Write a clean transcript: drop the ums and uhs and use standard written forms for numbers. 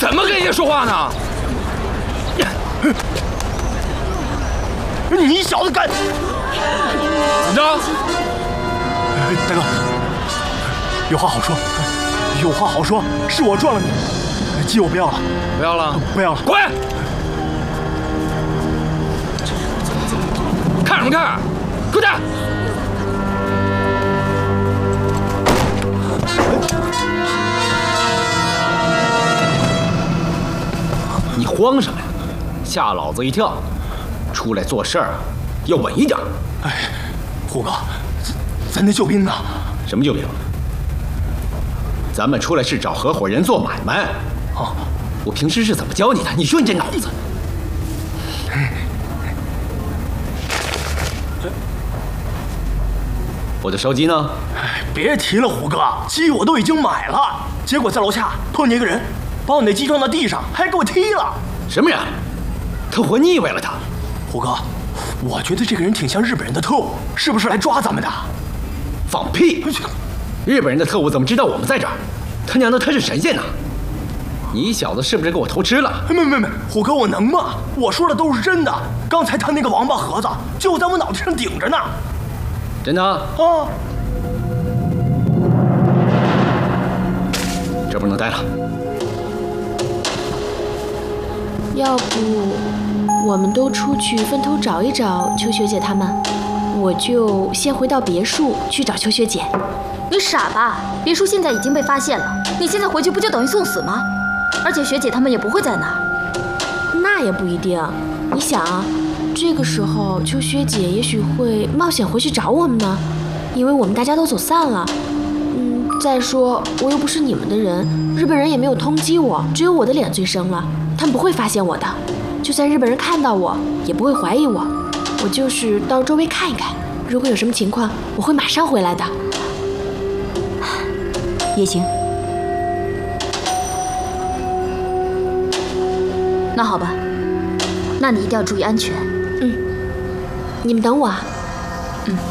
怎么跟人家说话呢？ 你小子敢！ 怎么着？ 大哥，有话好说，有话好说，是我撞了你，鸡我不要了， 不要了， 不要了， 滚！看什么看？滚蛋！你慌什么呀？吓老子一跳！出来做事儿要稳一点。 哎，虎哥，咱那救兵呢？ 什么救兵？咱们出来是找合伙人做买卖。 哦， 我平时是怎么教你的？你说你这脑子。我的烧鸡呢？ 哎，别提了，虎哥，鸡我都已经买了，结果在楼下碰见一个人，把我那鸡撞到地上，还给我踢了。 什么人？他活腻歪了他。 虎哥，我觉得这个人挺像日本人的特务，是不是来抓咱们的？ 放屁！日本人的特务怎么知道我们在这儿？他娘的，他是神仙呐！你小子是不是给我偷吃了？ 没，虎哥，我能吗？我说的都是真的。刚才他那个王八盒子就在我脑袋上顶着呢。 真的？ 啊！ 这不能待了。 要不我们都出去分头找一找秋学姐他们，我就先回到别墅去找秋学姐。 你傻吧？别墅现在已经被发现了，你现在回去不就等于送死吗？而且学姐他们也不会在那儿。 那也不一定，你想啊，这个时候秋学姐也许会冒险回去找我们呢，因为我们大家都走散了。再说我又不是你们的人，日本人也没有通缉我，只有我的脸最生了，他们不会发现我的。就算日本人看到我，也不会怀疑我。我就是到周围看一看，如果有什么情况，我会马上回来的。 也行。那好吧，那你一定要注意安全。 你们等我啊。